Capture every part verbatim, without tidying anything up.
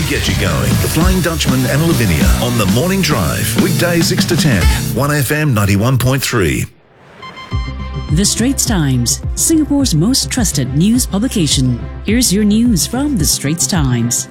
get you going. The Flying Dutchman and Lavinia on the Morning Drive. Weekdays six to ten. one F M ninety-one point three. The Straits Times, Singapore's most trusted news publication. Here's your news from The Straits Times.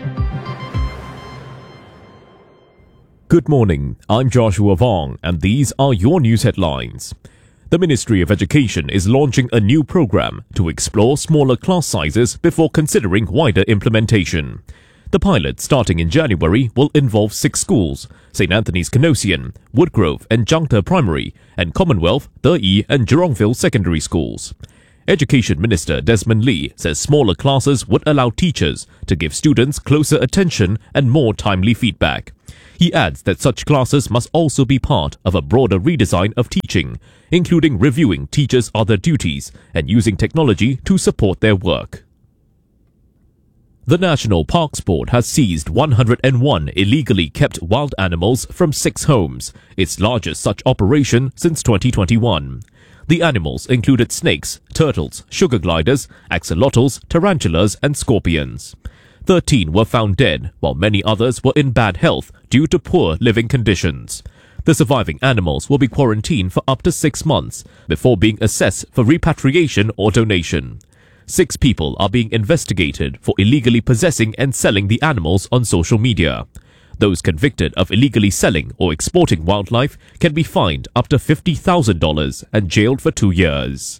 Good morning, I'm Joshua Vong, and these are your news headlines. The Ministry of Education is launching a new program to explore smaller class sizes before considering wider implementation. The pilot, starting in January, will involve six schools: Saint Anthony's Canossian, Woodgrove and Jangta Primary, and Commonwealth, Deyi and Jurongville Secondary Schools. Education Minister Desmond Lee says smaller classes would allow teachers to give students closer attention and more timely feedback. He adds that such classes must also be part of a broader redesign of teaching, including reviewing teachers' other duties and using technology to support their work. The National Parks Board has seized one hundred one illegally kept wild animals from six homes, its largest such operation since twenty twenty-one. The animals included snakes, turtles, sugar gliders, axolotls, tarantulas and scorpions. Thirteen were found dead, while many others were in bad health due to poor living conditions. The surviving animals will be quarantined for up to six months before being assessed for repatriation or donation. Six people are being investigated for illegally possessing and selling the animals on social media. Those convicted of illegally selling or exporting wildlife can be fined up to fifty thousand dollars and jailed for two years.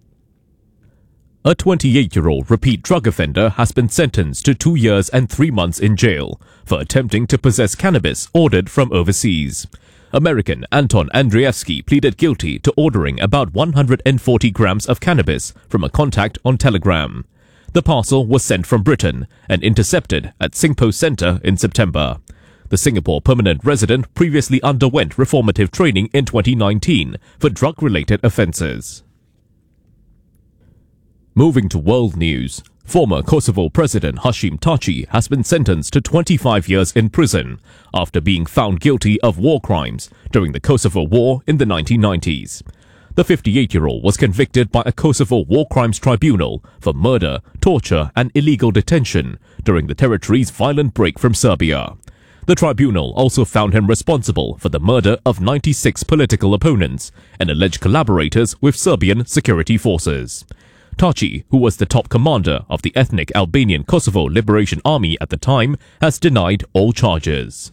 A twenty-eight-year-old repeat drug offender has been sentenced to two years and three months in jail for attempting to possess cannabis ordered from overseas. American Anton Andreevsky pleaded guilty to ordering about one hundred forty grams of cannabis from a contact on Telegram. The parcel was sent from Britain and intercepted at Singpost Centre in September. The Singapore permanent resident previously underwent reformative training in twenty nineteen for drug-related offences. Moving to world news, former Kosovo President Hashim Thaçi has been sentenced to twenty-five years in prison after being found guilty of war crimes during the Kosovo War in the nineteen nineties. The fifty-eight-year-old was convicted by a Kosovo War Crimes Tribunal for murder, torture and illegal detention during the territory's violent break from Serbia. The tribunal also found him responsible for the murder of ninety-six political opponents and alleged collaborators with Serbian security forces. Thaçi, who was the top commander of the ethnic Albanian Kosovo Liberation Army at the time, has denied all charges.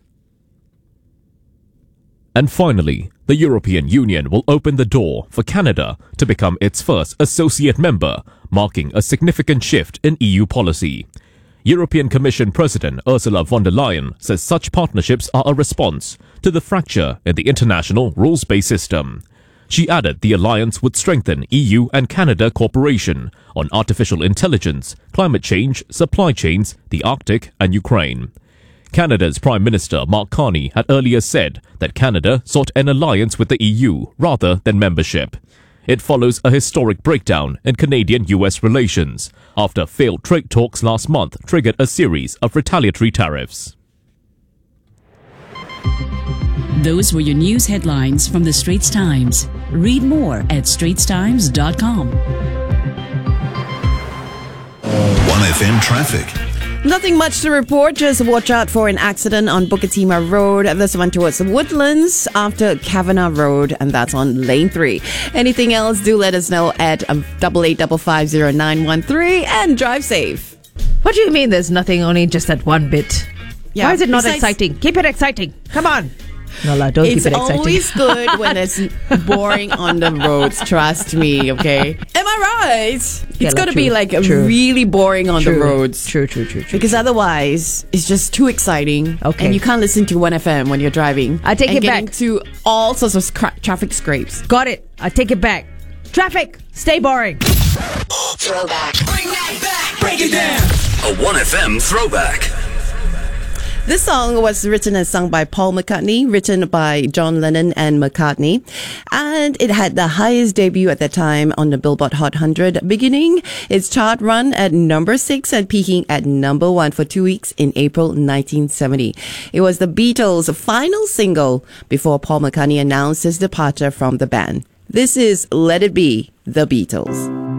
And finally, the European Union will open the door for Canada to become its first associate member, marking a significant shift in E U policy. European Commission President Ursula von der Leyen says such partnerships are a response to the fracture in the international rules-based system. She added the alliance would strengthen E U and Canada cooperation on artificial intelligence, climate change, supply chains, the Arctic and Ukraine. Canada's Prime Minister Mark Carney had earlier said that Canada sought an alliance with the E U rather than membership. It follows a historic breakdown in Canadian-U S relations after failed trade talks last month triggered a series of retaliatory tariffs. Those were your news headlines from The Straits Times. Read more at straits times dot com. one F M traffic. Nothing much to report, just watch out for an accident on Bukit Timah Road. This one towards the Woodlands after Kavanagh Road, and that's on lane three. Anything else, do let us know at um, eight eight five five zero nine one three and drive safe. What do you mean there's nothing, only just that one bit? Yeah, Why is it not besides- exciting? Keep it exciting. Come on. No, la, don't It's keep it exciting. always good when it's boring on the roads, trust me, okay? Am I right? It's Yeah, got to true, be like true. really boring on True. the roads. True, true, true, true. Because otherwise, it's just too exciting. Okay. And you can't listen to one F M when you're driving. I take and it getting back. to all sorts of scra- traffic scrapes. Got it. I take it back. Traffic, stay boring. Throwback. Bring that back. Break it down. A one F M throwback. This song was written and sung by Paul McCartney, written by John Lennon and McCartney, and it had the highest debut at the time on the Billboard Hot one hundred, beginning its chart run at number six and peaking at number one for two weeks in April nineteen seventy. It was the Beatles' final single before Paul McCartney announced his departure from the band. This is Let It Be, The Beatles.